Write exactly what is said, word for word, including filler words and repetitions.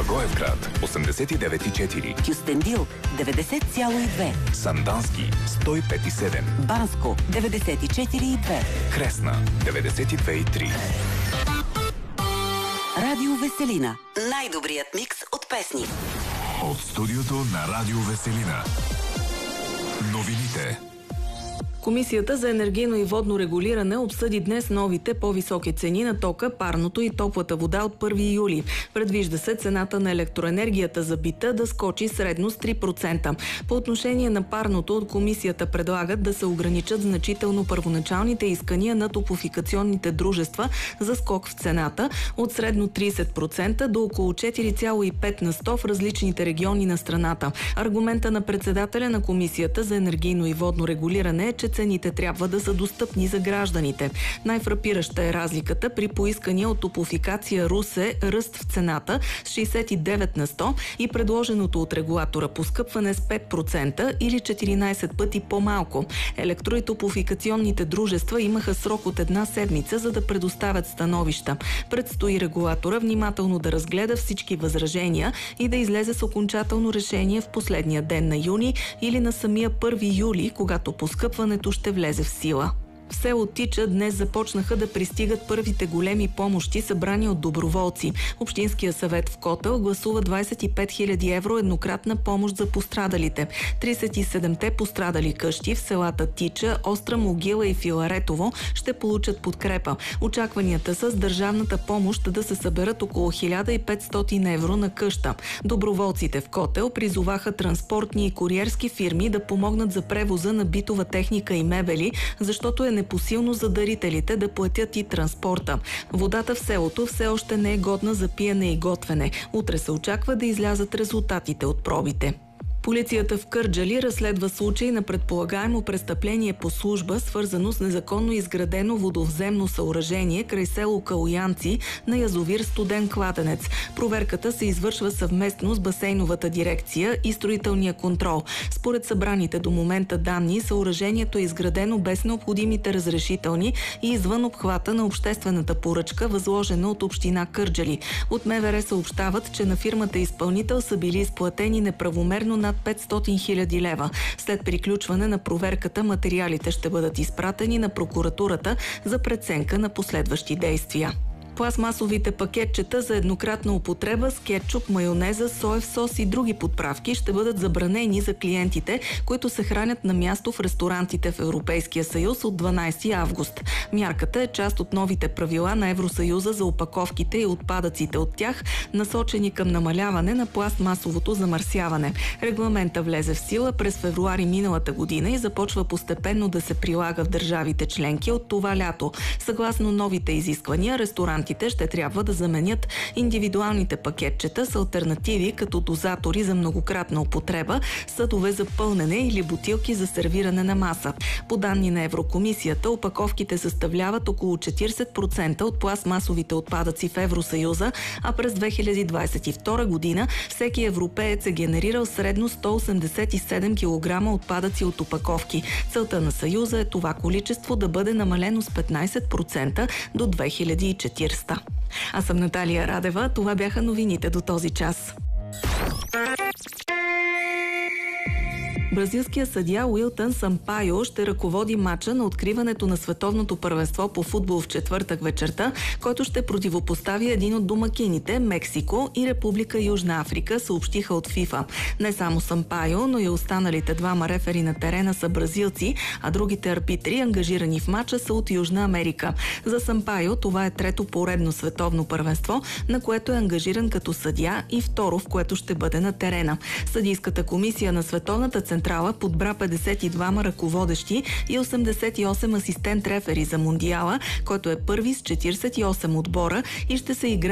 Благоевград осемдесет и девет и четири, Кюстендил деветдесет цяло и две, Сандански сто и пет и седем, Банско деветдесет и четири и две, Кресна деветдесет и две и три. Радио Веселина. Най-добрият микс от песни. От студиото на Радио Веселина. Новините. Комисията за енергийно и водно регулиране обсъди днес новите по-високи цени на тока, парното и топлата вода от първи юли. Предвижда се цената на електроенергията за бита да скочи средно с три процента. По отношение на парното, от комисията предлагат да се ограничат значително първоначалните искания на топлофикационните дружества за скок в цената от средно тридесет процента до около четири цяло и пет на сто в различните региони на страната. Аргумента на председателя на Комисията за енергийно и водно регулиране е, че цените трябва да са достъпни за гражданите. Най-фрапираща е разликата при поискания от Топлофикация Русе ръст в цената с шейсет и девет на сто и предложеното от регулатора поскъпване с пет процента или четиринадесет пъти по-малко. Електро- и топлофикационните дружества имаха срок от една седмица, за да предоставят становища. Предстои регулатора внимателно да разгледа всички възражения и да излезе с окончателно решение в последния ден на юни или на самия първи юли, когато поскъпването ще влезе в сила. В село Тича днес започнаха да пристигат първите големи помощи, събрани от доброволци. Общинския съвет в Котел гласува двадесет и пет хиляди евро еднократна помощ за пострадалите. тридесет и седемте пострадали къщи в селата Тича, Остра могила и Филаретово ще получат подкрепа. Очакванията са с държавната помощ да се съберат около хиляда и петстотин евро на къща. Доброволците в Котел призоваха транспортни и куриерски фирми да помогнат за превоза на битова техника и мебели, защото е непосилно за дарителите да платят и транспорта. Водата в селото все още не е годна за пиене и готвене. Утре се очаква да излязат резултатите от пробите. Полицията в Кърджали разследва случай на предполагаемо престъпление по служба, свързано с незаконно изградено водовземно съоръжение край село Калоянци на язовир Студен кладенец. Проверката се извършва съвместно с басейновата дирекция и строителния контрол. Според събраните до момента данни, съоръжението е изградено без необходимите разрешителни и извън обхвата на обществената поръчка, възложена от община Кърджали. От МВР съобщават, че на фирмата изпълнител са били изплатени неправомерно на петстотин хиляди лева. След приключване на проверката материалите ще бъдат изпратени на прокуратурата за преценка на последващи действия. Пластмасовите пакетчета за еднократна употреба с кетчуп, майонеза, соев сос и други подправки ще бъдат забранени за клиентите, които се хранят на място в ресторантите в Европейския съюз от дванадесети август. Мярката е част от новите правила на Евросъюза за опаковките и отпадъците от тях, насочени към намаляване на пластмасовото замърсяване. Регламента влезе в сила през февруари миналата година и започва постепенно да се прилага в държавите членки от това лято. Съгласно новите изисквания, ресторанти ще трябва да заменят индивидуалните пакетчета с алтернативи като дозатори за многократна употреба, съдове за пълнене или бутилки за сервиране на маса. По данни на Еврокомисията, опаковките съставляват около четиридесет процента от пластмасовите отпадъци в Евросъюза, а през две хиляди двадесет и втора година всеки европеец е генерирал средно сто осемдесет и седем килограма отпадъци от опаковки. Целта на Съюза е това количество да бъде намалено с петнадесет процента до две хиляди и четиридесета. Аз съм Наталия Радева. Това бяха новините до този час. Бразилският съдия Уилтън Сампайо ще ръководи мача на откриването на световното първенство по футбол в четвъртък вечерта, който ще противопостави един от домакините – Мексико и Република Южна Африка, съобщиха от ФИФА. Не само Сампайо, но и останалите двама рефери на терена са бразилци, а другите арбитри, ангажирани в мача, са от Южна Америка. За Сампайо това е трето поредно световно първенство, на което е ангажиран като съдия, и второ, в което ще бъде на терена. Съдийската комисия на Световната централа подбра петдесет и двама ръководещи и осемдесет и осем асистент рефери за Мондиала, който е първи с четиридесет и осем отбора и ще се играе